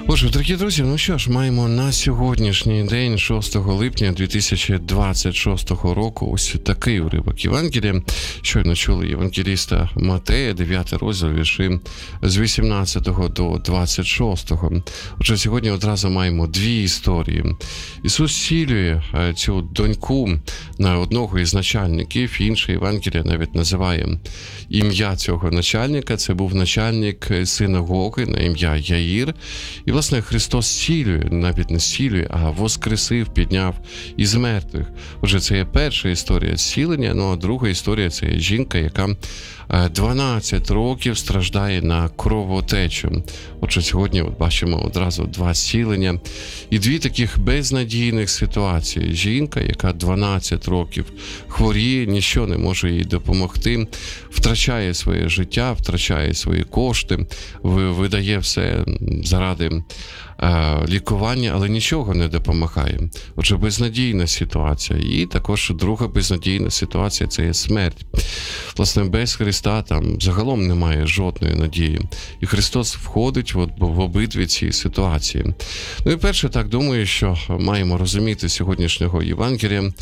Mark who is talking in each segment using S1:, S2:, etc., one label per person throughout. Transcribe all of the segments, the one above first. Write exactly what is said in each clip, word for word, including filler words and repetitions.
S1: Отже, дорогі друзі, ну що ж, маємо на сьогоднішній день, шостого липня дві тисячі двадцять шостого року, ось такий уривок Євангелія. Щойно чули євангеліста Матея, дев'ятий розділ, вірші з вісімнадцятого до двадцять шостого. Отже, сьогодні одразу маємо дві історії. Ісус зцілює цю доньку на одного із начальників, інше Євангелія навіть називає ім'я цього начальника. Це був начальник синагоги на ім'я Яїр. І, власне, Христос зцілює, навіть не зцілює, а воскресив, підняв із мертвих. Отже, це є перша історія зцілення, ну а друга історія – це є жінка, яка дванадцять років страждає на кровотечу. Отже, сьогодні от бачимо одразу два зцілення і дві таких безнадійних ситуації. Жінка, яка дванадцять років хворіє, ніщо не може їй допомогти, втрачає своє життя, втрачає свої кошти, видає все заради лікування, але нічого не допомагає. Отже, безнадійна ситуація. І також друга безнадійна ситуація – це є смерть. Власне, без Христа там загалом немає жодної надії. І Христос входить в, в обидві ці ситуації. Ну і перше, так думаю, що маємо розуміти сьогоднішнього Євангелія,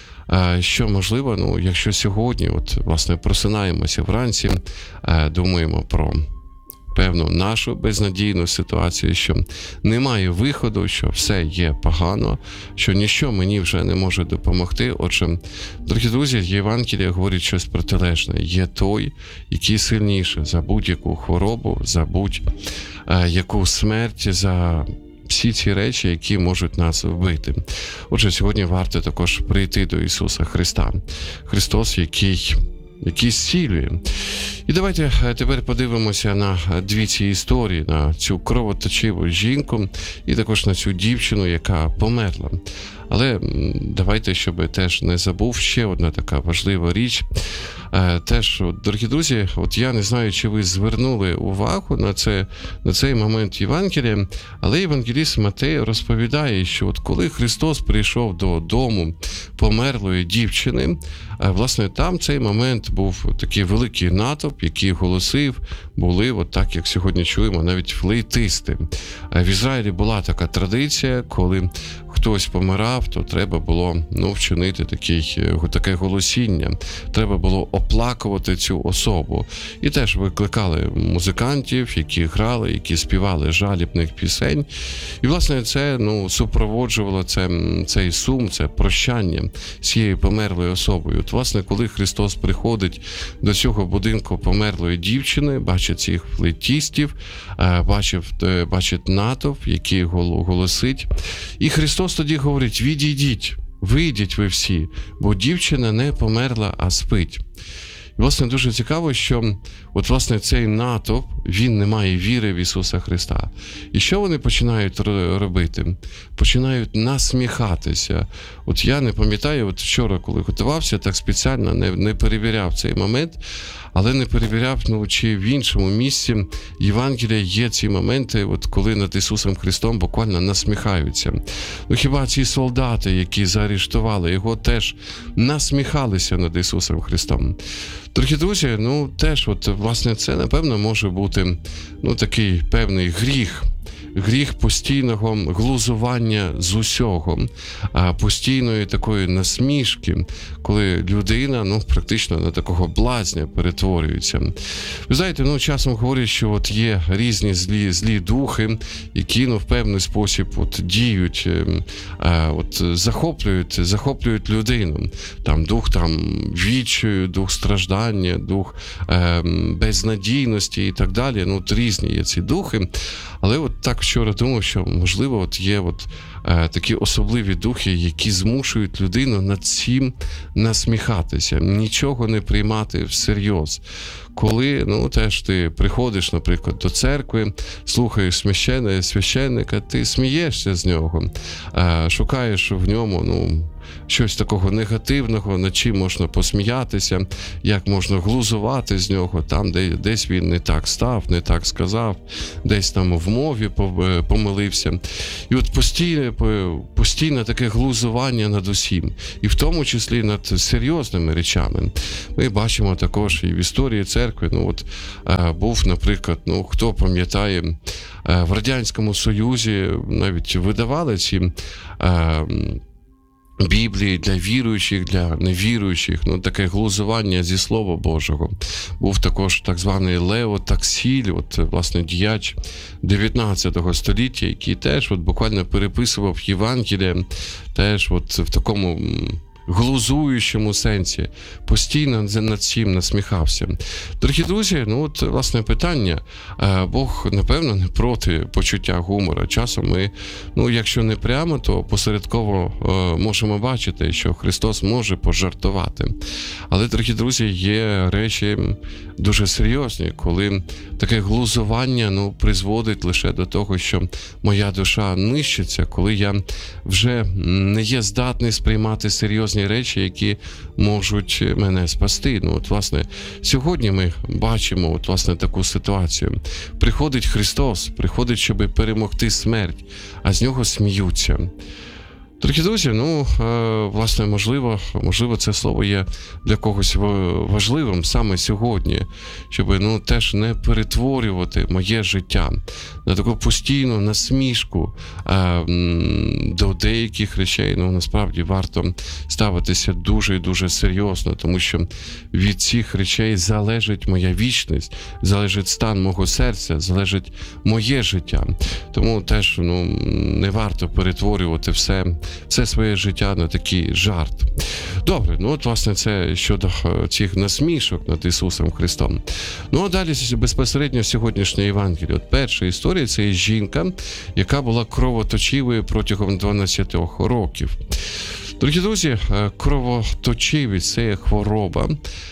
S1: що можливо, ну, якщо сьогодні, от, власне, просинаємося вранці, думаємо про певну нашу безнадійну ситуацію, що немає виходу, що все є погано, що ніщо мені вже не може допомогти. Отже, дорогі друзі, Євангелія говорить щось протилежне. Є той, який сильніше за будь-яку хворобу, за будь-яку смерть, за всі ці речі, які можуть нас вбити. Отже, сьогодні варто також прийти до Ісуса Христа. Христос, який який зцілює. І давайте тепер подивимося на дві ці історії, на цю кровоточиву жінку і також на цю дівчину, яка померла. Але давайте, щоб теж не забув, ще одна така важлива річ. Теж, дорогі друзі, от я не знаю, чи ви звернули увагу на, це, на цей момент Євангелія, але євангеліст Матей розповідає, що от коли Христос прийшов до дому померлої дівчини, власне, там цей момент був такий великий натовп, який голосив, були, от так, як сьогодні чуємо, навіть флейтисти. В Ізраїлі була така традиція, коли хтось помирав, то треба було, ну, вчинити такий, таке голосіння. Треба було оплакувати цю особу. І теж викликали музикантів, які грали, які співали жалібних пісень. І, власне, це, ну, супроводжувало це, цей сум, це прощання з цією померлою особою. От, власне, коли Христос приходить до цього будинку померлої дівчини, бачить цих флейтистів, бачив, бачить натовп, який голосить. І Христос тоді говорить: відійдіть, вийдіть ви всі, бо дівчина не померла, а спить. І, власне, дуже цікаво, що от, власне, цей натовп, він не має віри в Ісуса Христа. І що вони починають робити? Починають насміхатися. От я не пам'ятаю, от вчора, коли готувався, так спеціально не, не перевіряв цей момент, але не перевіряв, ну, чи в іншому місці Євангелія є ці моменти, от коли над Ісусом Христом буквально насміхаються. Ну, хіба ці солдати, які заарештували його, теж насміхалися над Ісусом Христом? Дорогі друзі, ну, теж, от, власне, це, напевно, може бути, ну, такий певний гріх. Гріх постійного глузування з усього, постійної такої насмішки, коли людина, ну, практично на такого блазня перетворюється. Ви знаєте, ну, часом говорять, що от є різні злі, злі духи, які, ну, в певний спосіб от діють, от захоплюють, захоплюють людину. Там дух там відчаю, дух страждання, дух е, безнадійності і так далі. Ну, от різні є ці духи. Але от так вчора думав, що, можливо, от є от, е, такі особливі духи, які змушують людину над цим насміхатися, нічого не приймати всерйоз. Коли, ну, теж ти приходиш, наприклад, до церкви, слухаєш священника, ти смієшся з нього, е, шукаєш в ньому, ну, щось такого негативного, над чим можна посміятися, як можна глузувати з нього, там, де десь він не так став, не так сказав, десь там в мові помилився. І от постійне, постійне таке глузування над усім, і в тому числі над серйозними речами. Ми бачимо також і в історії церкви, ну от був, наприклад, ну хто пам'ятає, в Радянському Союзі навіть видавали ці Біблії для віруючих, для невіруючих, ну таке глузування зі Слова Божого. Був також так званий Лео Таксіль, от, власне, діяч дев'ятнадцятого століття, який теж от буквально переписував Євангеліє, теж от в такому глузуючому сенсі, постійно над цим насміхався. Дорогі друзі, ну от, власне, питання. Бог, напевно, не проти почуття гумора. Часом ми, ну, якщо не прямо, то посередково можемо бачити, що Христос може пожартувати. Але, дорогі друзі, є речі дуже серйозні, коли таке глузування, ну, призводить лише до того, що моя душа нищиться, коли я вже не є здатний сприймати серйозні речі, які можуть мене спасти. Ну, от, власне, сьогодні ми бачимо, от, власне, таку ситуацію. Приходить Христос, приходить, щоб перемогти смерть, а з нього сміються. Дорогі друзі, ну, власне, можливо, можливо, це слово є для когось важливим саме сьогодні, щоб, ну, теж не перетворювати моє життя на таку постійну насмішку до деяких речей. Ну, насправді, варто ставитися дуже і дуже серйозно, тому що від цих речей залежить моя вічність, залежить стан мого серця, залежить моє життя. Тому теж, ну, не варто перетворювати все все своє життя на такий жарт. Добре, ну от, власне, це щодо цих насмішок над Ісусом Христом. Ну, а далі безпосередньо сьогоднішнє Євангеліє. От перша історія – це є жінка, яка була кровоточивою протягом дванадцяти років. Дорогі друзі, кровоточивість – це є хвороба,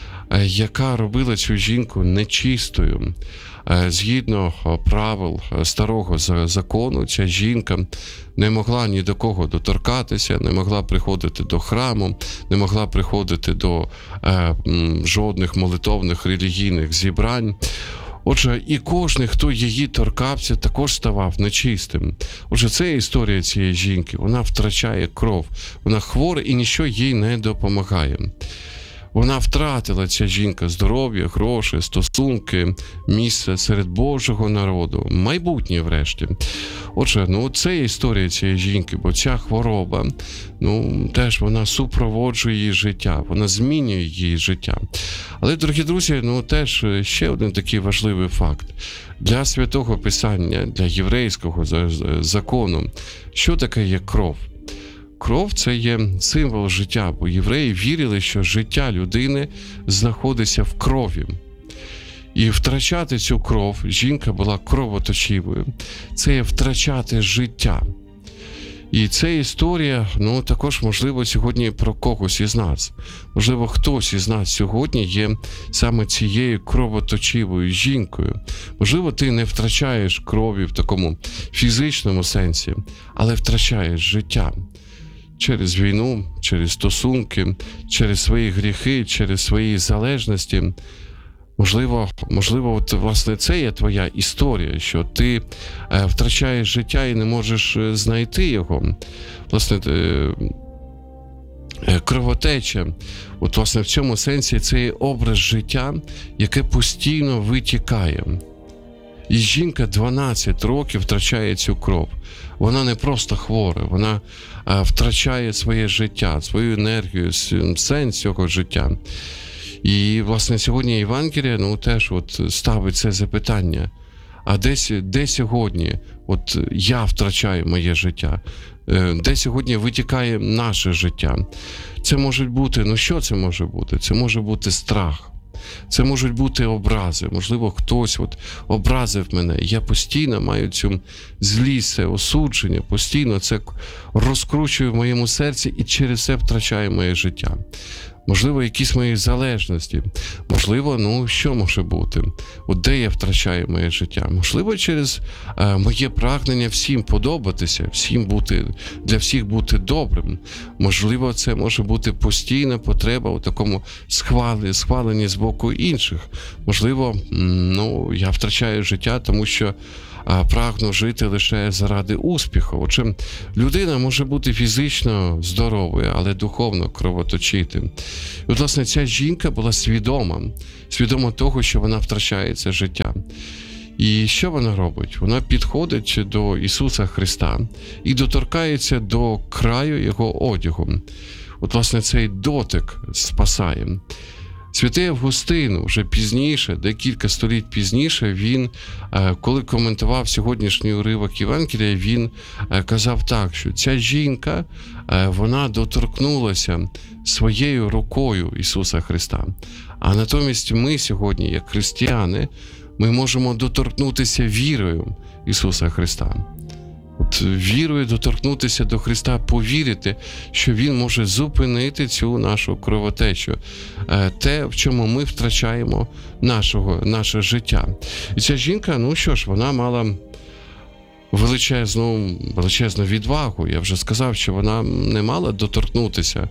S1: яка робила цю жінку нечистою. Згідно правил старого закону, ця жінка не могла ні до кого доторкатися, не могла приходити до храму, не могла приходити до е, жодних молитовних релігійних зібрань. Отже, і кожен, хто її торкався, також ставав нечистим. Отже, це історія цієї жінки. Вона втрачає кров, вона хвора і нічого їй не допомагає. Вона втратила, ця жінка, здоров'я, гроші, стосунки, місце серед Божого народу, майбутнє врешті. Отже, ну це історія цієї жінки, бо ця хвороба, ну теж вона супроводжує її життя, вона змінює її життя. Але, дорогі друзі, ну теж ще один такий важливий факт. Для Святого Писання, для єврейського закону, що таке є кров? Кров – це є символ життя, бо євреї вірили, що життя людини знаходиться в крові. І втрачати цю кров, жінка була кровоточивою, це є втрачати життя. І ця історія, ну, також, можливо, сьогодні про когось із нас. Можливо, хтось із нас сьогодні є саме цією кровоточивою жінкою. Можливо, ти не втрачаєш крові в такому фізичному сенсі, але втрачаєш життя. Через війну, через стосунки, через свої гріхи, через свої залежності. Можливо, можливо, от, власне, це є твоя історія, що ти е, втрачаєш життя і не можеш знайти його. Власне, е, кровотеча, от, власне, в цьому сенсі це є образ життя, яке постійно витікає. І жінка дванадцять років втрачає цю кров. Вона не просто хвора, вона а, втрачає своє життя, свою енергію, сенс цього життя. І, власне, сьогодні Євангеліє, ну, теж от ставить це запитання. А де, де сьогодні от я втрачаю моє життя? Де сьогодні витікає наше життя? Це може бути, ну що це може бути? Це може бути страх. Це можуть бути образи. Можливо, хтось от образив мене. Я постійно маю цю злість, це осудження, постійно це розкручую в моєму серці і через це втрачаю моє життя. Можливо, якісь мої залежності. Можливо, ну, що може бути? От де я втрачаю моє життя? Можливо, через е, моє прагнення всім подобатися, всім бути, для всіх бути добрим. Можливо, це може бути постійна потреба у такому схваленні, схваленні з боку інших. Можливо, ну, я втрачаю життя, тому що а прагну жити лише заради успіху. Отже, людина може бути фізично здоровою, але духовно кровоточити. І, от, власне, ця жінка була свідома, свідома того, що вона втрачає це життя. І що вона робить? Вона підходить до Ісуса Христа і доторкається до краю Його одягу. От, власне, цей дотик спасає. Святий Августин вже пізніше, декілька століть пізніше, він, коли коментував сьогоднішній уривок Євангелія, він казав так, що ця жінка, вона доторкнулася своєю рукою Ісуса Христа. А натомість ми сьогодні, як християни, ми можемо доторкнутися вірою Ісуса Христа. От вірою доторкнутися до Христа, повірити, що Він може зупинити цю нашу кровотечу, те, в чому ми втрачаємо нашого, наше життя. І ця жінка, ну що ж, вона мала величезну, величезну відвагу. Я вже сказав, що вона не мала доторкнутися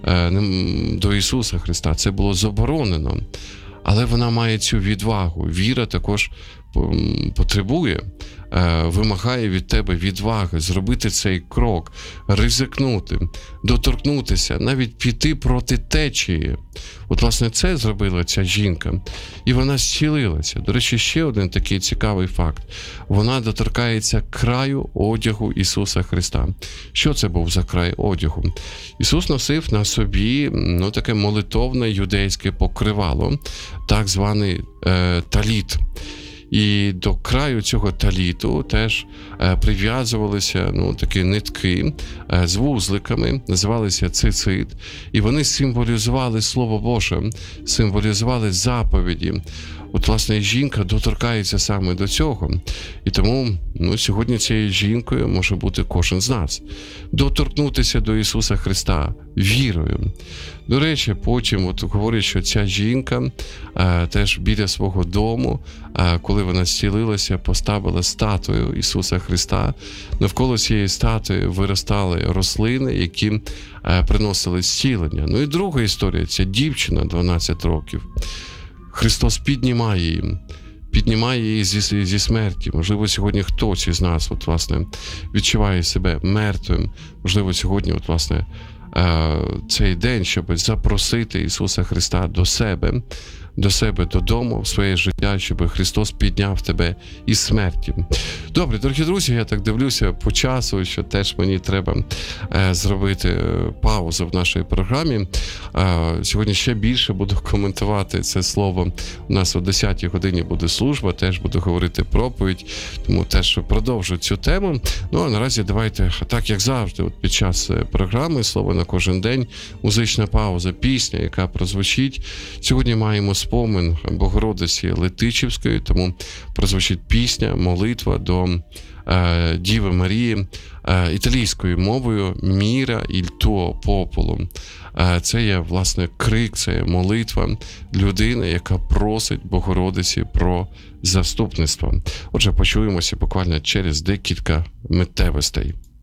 S1: до Ісуса Христа, це було заборонено. Але вона має цю відвагу. Віра також потребує, вимагає від тебе відваги, зробити цей крок, ризикнути, доторкнутися, навіть піти проти течії. От, власне, це зробила ця жінка. І вона зцілилася. До речі, ще один такий цікавий факт. Вона доторкається краю одягу Ісуса Христа. Що це був за край одягу? Ісус носив на собі, ну, таке молитовне юдейське покривало, так званий е, таліт. І до краю цього таліту теж е, прив'язувалися, ну, такі нитки е, з вузликами, називалися цицит, і вони символізували Слово Боже, символізували заповіді. От, власне, жінка доторкається саме до цього. І тому, ну, сьогодні цією жінкою може бути кожен з нас. Доторкнутися до Ісуса Христа вірою. До речі, потім от говорять, що ця жінка а, теж біля свого дому, а, коли вона зцілилася, поставила статую Ісуса Христа. Навколо цієї статуї виростали рослини, які а, приносили зцілення. Ну і друга історія – це дівчина дванадцять років. Христос піднімає її, піднімає її зі, зі смерті. Можливо, сьогодні хтось із нас, от, власне, відчуває себе мертвим. Можливо, сьогодні, от, власне, цей день, щоб запросити Ісуса Христа до себе, до себе додому, в своє життя, щоб Христос підняв тебе із смерті. Добре, дорогі друзі, я так дивлюся по часу, що теж мені треба е, зробити паузу в нашій програмі. Е, сьогодні ще більше буду коментувати це слово. У нас о десятій годині буде служба, теж буду говорити проповідь, тому теж продовжу цю тему. Ну, а наразі давайте, так як завжди, от під час програми «Слово на кожен день», музична пауза, пісня, яка прозвучить. Сьогодні маємо спомин Богородиці Летичівської, тому прозвучить пісня, молитва до е, Діви Марії е, італійською мовою «Міра il tuo popolo». Е, це є, власне, крик, це є молитва людини, яка просить Богородиці про заступництво. Отже, почуємося буквально через декілька миттєвостей.